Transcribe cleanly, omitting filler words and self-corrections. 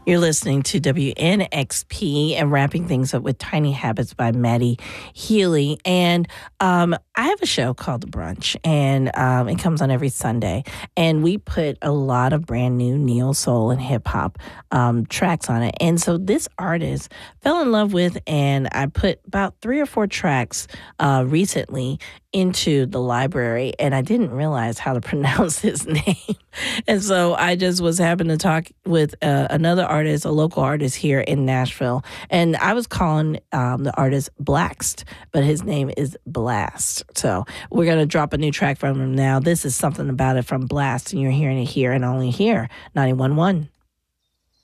You're listening to WNXP and wrapping things up with Tiny Habits by Maddie Healy. And I have a show called The Brunch, and it comes on every Sunday. And we put a lot of brand new neo soul and hip hop tracks on it. And so this artist fell in love with, and I put about 3 or 4 tracks recently into the library, and I didn't realize how to pronounce his name. And so I just was having to talk with another artist, a local artist here in Nashville, and I was calling the artist Blaxt, but his name is Blast. So we're going to drop a new track from him now. This is Something About It from Blast, and you're hearing it here and only here, 91.1.